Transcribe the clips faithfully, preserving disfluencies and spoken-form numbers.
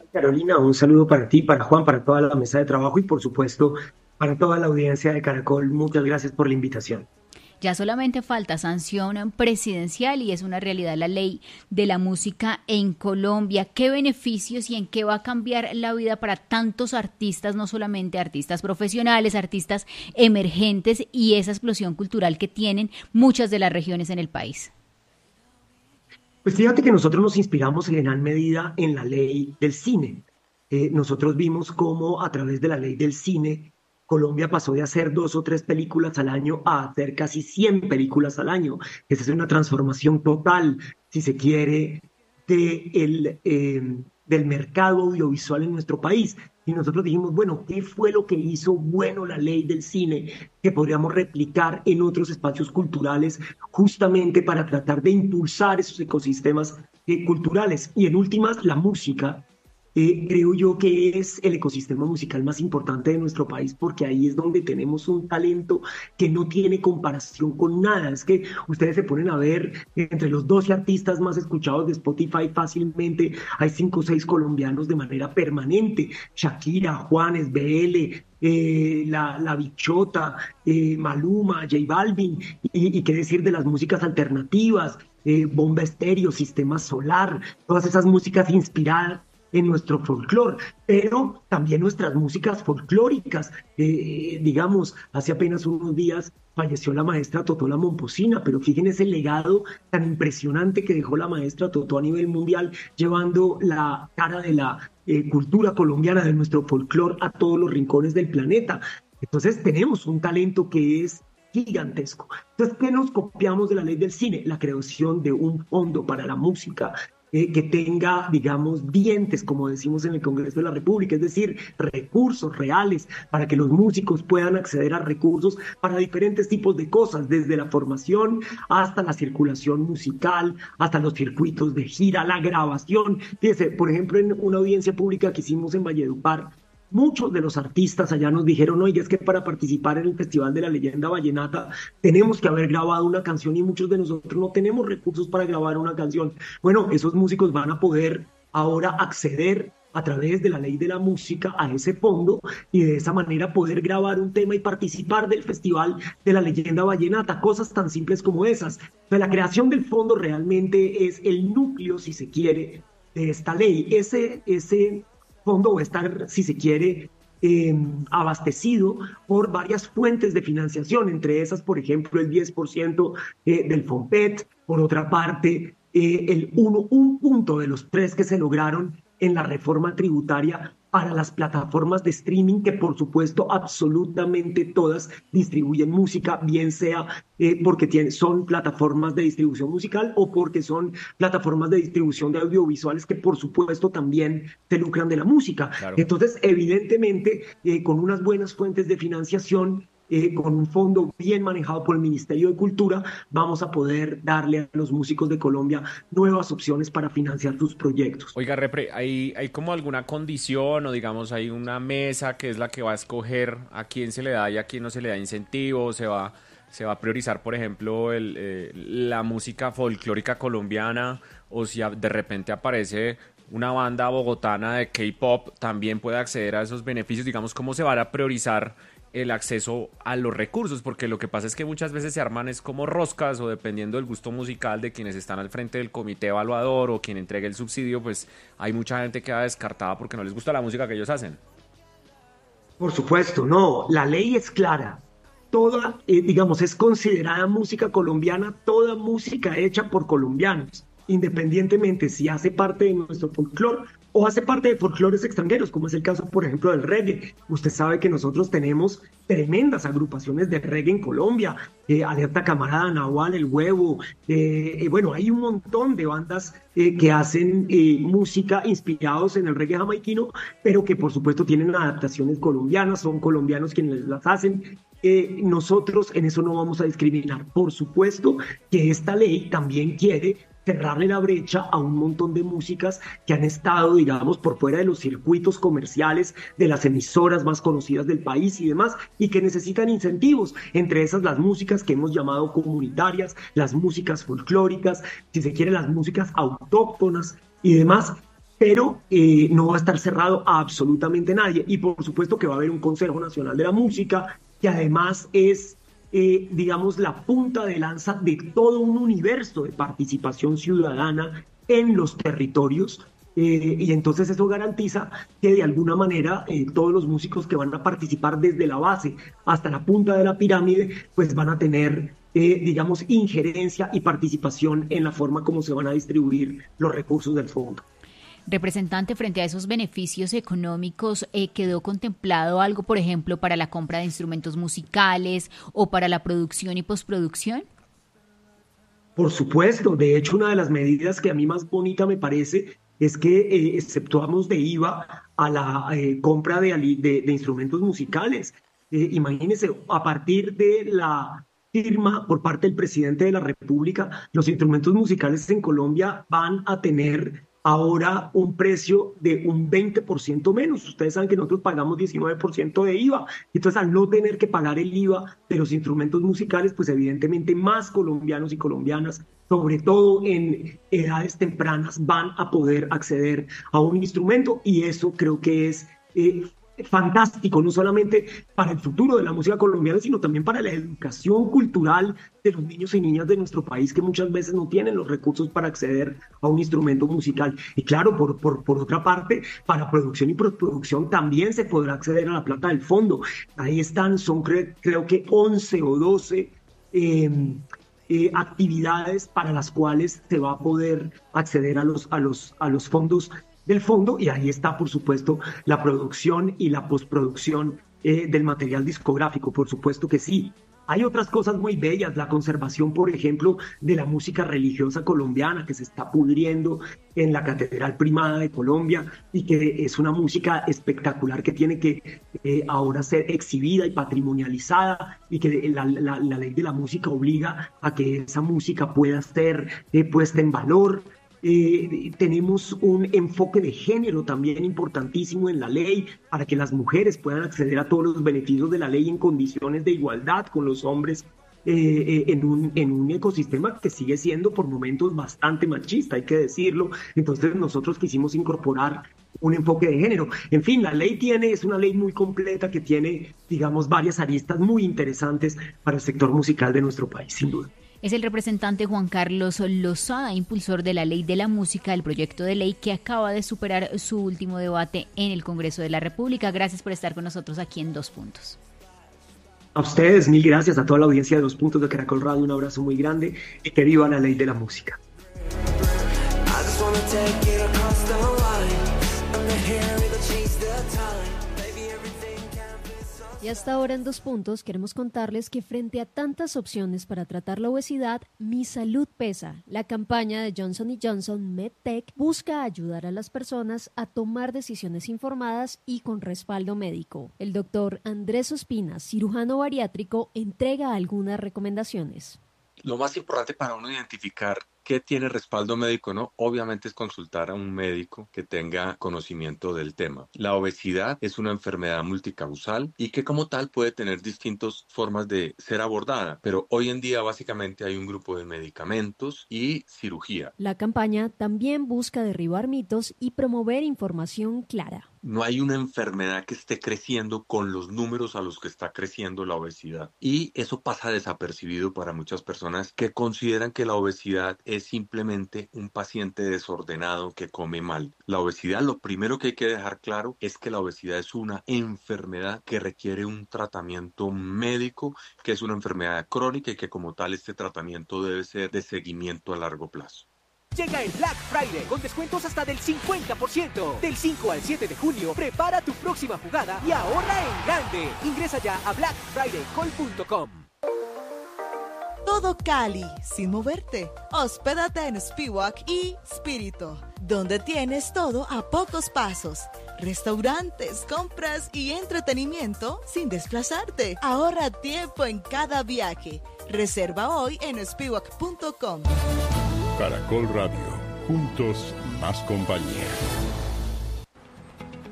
Carolina, un saludo para ti, para Juan, para toda la mesa de trabajo y por supuesto para toda la audiencia de Caracol. Muchas gracias por la invitación. Ya solamente falta sanción presidencial y es una realidad la ley de la música en Colombia. ¿Qué beneficios y en qué va a cambiar la vida para tantos artistas, no solamente artistas profesionales, artistas emergentes y esa explosión cultural que tienen muchas de las regiones en el país? Pues fíjate que nosotros nos inspiramos en gran medida en la ley del cine. Eh, nosotros vimos cómo a través de la ley del cine Colombia pasó de hacer dos o tres películas al año a hacer casi cien películas al año. Esa es una transformación total, si se quiere, de el, eh, del mercado audiovisual en nuestro país. Y nosotros dijimos, bueno, ¿qué fue lo que hizo bueno la ley del cine que podríamos replicar en otros espacios culturales justamente para tratar de impulsar esos ecosistemas eh, culturales? Y en últimas, la música eh, creo yo que es el ecosistema musical más importante de nuestro país porque ahí es donde tenemos un talento que no tiene comparación con nada. Es que ustedes se ponen a ver eh, entre los doce artistas más escuchados de Spotify fácilmente hay cinco o seis colombianos de manera permanente. Shakira, Juanes, B L, eh, la, la Bichota, eh, Maluma, J Balvin, y, y qué decir de las músicas alternativas, eh, Bomba Estéreo, Sistema Solar, todas esas músicas inspiradas en nuestro folclore, pero también nuestras músicas folclóricas. Eh, digamos, hace apenas unos días falleció la maestra Totó la Momposina, pero fíjense el legado tan impresionante que dejó la maestra Totó a nivel mundial, llevando la cara de la eh, cultura colombiana, de nuestro folclore a todos los rincones del planeta. Entonces tenemos un talento que es gigantesco. Entonces, ¿qué nos copiamos de la ley del cine? La creación de un fondo para la música, eh, que tenga, digamos, dientes, como decimos en el Congreso de la República, es decir, recursos reales para que los músicos puedan acceder a recursos para diferentes tipos de cosas, desde la formación hasta la circulación musical, hasta los circuitos de gira, la grabación. Fíjese, por ejemplo, en una audiencia pública que hicimos en Valledupar, muchos de los artistas allá nos dijeron, oye, es que para participar en el Festival de la Leyenda Vallenata tenemos que haber grabado una canción y muchos de nosotros no tenemos recursos para grabar una canción. Bueno, esos músicos van a poder ahora acceder a través de la ley de la música a ese fondo y de esa manera poder grabar un tema y participar del Festival de la Leyenda Vallenata, cosas tan simples como esas. Pero la creación del fondo realmente es el núcleo, si se quiere, de esta ley. Ese, ese fondo va a estar, si se quiere, eh, abastecido por varias fuentes de financiación, entre esas, por ejemplo, el diez por ciento eh, del FOMPET, por otra parte, eh, el uno, un punto de los tres que se lograron en la reforma tributaria para las plataformas de streaming, que por supuesto absolutamente todas distribuyen música, bien sea eh, porque tienen, son plataformas de distribución musical o porque son plataformas de distribución de audiovisuales que por supuesto también se lucran de la música. Claro. Entonces, evidentemente, eh, con unas buenas fuentes de financiación, eh, con un fondo bien manejado por el Ministerio de Cultura, vamos a poder darle a los músicos de Colombia nuevas opciones para financiar sus proyectos. Oiga, Repre, ¿hay, hay como alguna condición o digamos hay una mesa que es la que va a escoger a quién se le da y a quién no se le da incentivo? ¿Se va, se va a priorizar, por ejemplo, el, eh, la música folclórica colombiana? O si a- de repente aparece una banda bogotana de K-pop, también puede acceder a esos beneficios. Digamos, ¿cómo se va a priorizar el acceso a los recursos? Porque lo que pasa es que muchas veces se arman es como roscas o dependiendo del gusto musical de quienes están al frente del comité evaluador o quien entregue el subsidio, pues hay mucha gente que queda descartada porque no les gusta la música que ellos hacen. Por supuesto, no, la ley es clara. Toda, eh, digamos, es considerada música colombiana, toda música hecha por colombianos, independientemente si hace parte de nuestro folclore o hace parte de folclores extranjeros, como es el caso, por ejemplo, del reggae. Usted sabe que nosotros tenemos tremendas agrupaciones de reggae en Colombia, eh, Alerta Camarada, Nahual, El Huevo, eh, eh, bueno, hay un montón de bandas eh, que hacen eh, música inspirados en el reggae jamaiquino, pero que por supuesto tienen adaptaciones colombianas, son colombianos quienes las hacen. Eh, nosotros en eso no vamos a discriminar. Por supuesto que esta ley también quiere cerrarle la brecha a un montón de músicas que han estado, digamos, por fuera de los circuitos comerciales de las emisoras más conocidas del país y demás, y que necesitan incentivos, entre esas las músicas que hemos llamado comunitarias, las músicas folclóricas, si se quiere, las músicas autóctonas y demás. pero eh, no va a estar cerrado a absolutamente nadie. Y por supuesto que va a haber un Consejo Nacional de la Música, que además es, eh, digamos, la punta de lanza de todo un universo de participación ciudadana en los territorios. Eh, y entonces eso garantiza que de alguna manera eh, todos los músicos que van a participar desde la base hasta la punta de la pirámide, pues van a tener, eh, digamos, injerencia y participación en la forma como se van a distribuir los recursos del fondo. Representante, frente a esos beneficios económicos, eh, ¿quedó contemplado algo, por ejemplo, para la compra de instrumentos musicales o para la producción y postproducción? Por supuesto, de hecho, una de las medidas que a mí más bonita me parece es que eh, exceptuamos de I V A a la eh, compra de, de, de instrumentos musicales. Eh, imagínense, a partir de la firma por parte del presidente de la República, los instrumentos musicales en Colombia van a tener ahora un precio de un veinte por ciento menos. Ustedes saben que nosotros pagamos diecinueve por ciento de I V A. Entonces, al no tener que pagar el I V A de los instrumentos musicales, pues evidentemente más colombianos y colombianas, sobre todo en edades tempranas, van a poder acceder a un instrumento, y eso creo que es eh, fantástico, no solamente para el futuro de la música colombiana, sino también para la educación cultural de los niños y niñas de nuestro país, que muchas veces no tienen los recursos para acceder a un instrumento musical. Y claro, por, por, por otra parte, para producción y postproducción también se podrá acceder a la plata del fondo. Ahí están, son cre- creo que once o doce eh, eh, actividades para las cuales se va a poder acceder a los, a los, a los fondos del fondo, y ahí está, por supuesto, la producción y la postproducción eh, del material discográfico, por supuesto que sí. Hay otras cosas muy bellas, la conservación, por ejemplo, de la música religiosa colombiana, que se está pudriendo en la Catedral Primada de Colombia, y que es una música espectacular que tiene que eh, ahora ser exhibida y patrimonializada, y que la, la, la ley de la música obliga a que esa música pueda ser eh, puesta en valor. Eh, tenemos un enfoque de género también importantísimo en la ley, para que las mujeres puedan acceder a todos los beneficios de la ley en condiciones de igualdad con los hombres, eh, eh, en, un, en un ecosistema que sigue siendo por momentos bastante machista, hay que decirlo. Entonces nosotros quisimos incorporar un enfoque de género. En fin, la ley tiene, es una ley muy completa que tiene, digamos, varias aristas muy interesantes para el sector musical de nuestro país, sin duda. Es el representante Juan Carlos Lozada, impulsor de la Ley de la Música, el proyecto de ley que acaba de superar su último debate en el Congreso de la República. Gracias por estar con nosotros aquí en Dos Puntos. A ustedes, mil gracias, a toda la audiencia de Dos Puntos de Caracol Radio, un abrazo muy grande, y que viva la Ley de la Música. Y hasta ahora en Dos Puntos queremos contarles que frente a tantas opciones para tratar la obesidad, Mi Salud Pesa, la campaña de Johnson y Johnson MedTech, busca ayudar a las personas a tomar decisiones informadas y con respaldo médico. El doctor Andrés Ospina, cirujano bariátrico, entrega algunas recomendaciones. Lo más importante para uno identificar qué tiene respaldo médico, ¿no? Obviamente es consultar a un médico que tenga conocimiento del tema. La obesidad es una enfermedad multicausal y que como tal puede tener distintas formas de ser abordada, pero hoy en día básicamente hay un grupo de medicamentos y cirugía. La campaña también busca derribar mitos y promover información clara. No hay una enfermedad que esté creciendo con los números a los que está creciendo la obesidad. Y eso pasa desapercibido para muchas personas que consideran que la obesidad es simplemente un paciente desordenado que come mal. La obesidad, lo primero que hay que dejar claro es que la obesidad es una enfermedad que requiere un tratamiento médico, que es una enfermedad crónica y que como tal este tratamiento debe ser de seguimiento a largo plazo. Llega el Black Friday con descuentos hasta del cincuenta por ciento. Del cinco al siete de junio, prepara tu próxima jugada y ahorra en grande. Ingresa ya a black friday call punto com. Todo Cali, sin moverte. Hospédate en Spiwak y Spirito, donde tienes todo a pocos pasos. Restaurantes, compras y entretenimiento sin desplazarte. Ahorra tiempo en cada viaje. Reserva hoy en spiwak punto com. Caracol Radio, juntos más compañía.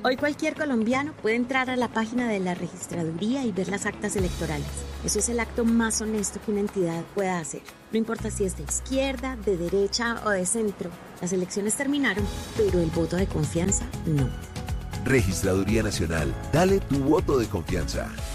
Hoy cualquier colombiano puede entrar a la página de la registraduría y ver las actas electorales. Eso es el acto más honesto que una entidad pueda hacer. No importa si es de izquierda, de derecha o de centro. Las elecciones terminaron, pero el voto de confianza no. Registraduría Nacional. Dale tu voto de confianza.